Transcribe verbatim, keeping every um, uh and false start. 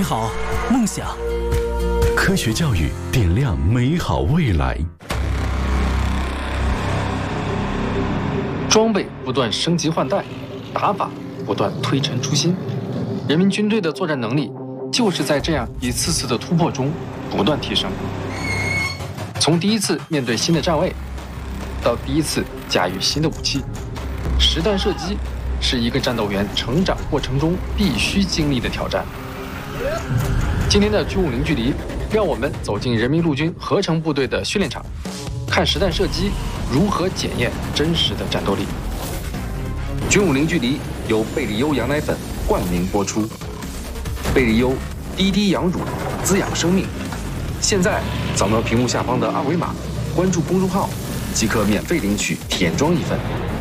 好，梦想。 科学教育点亮美好未来。 装备不断升级换代，打法不断推陈出新。人民军队的作战能力就是在这样一次次的突破中不断提升。从第一次面对新的站位，到第一次驾驭新的武器，实弹射击是一个战斗员成长过程中必须经历的挑战。今天的军武零距离，让我们走进人民陆军合成部队的训练场，看实弹射击如何检验真实的战斗力。 军武零距离由贝利优羊奶粉冠名播出。贝利优滴滴羊乳，滋养生命。现在扫描屏幕下方的二维码，关注公众号，即可免费领取舔装一份。